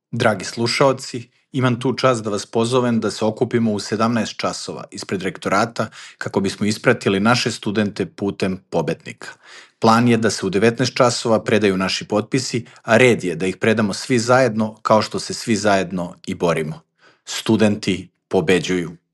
Dragi slušaoci, imam tu čast da vas pozovem da se okupimo u 17 časova ispred rektorata kako bismo ispratili naše studente putem pobednika. Plan je da se u 19 časova predaju naši potpisi, a red je da ih predamo svi zajedno kao što se svi zajedno i borimo. Studenti pobeđuju.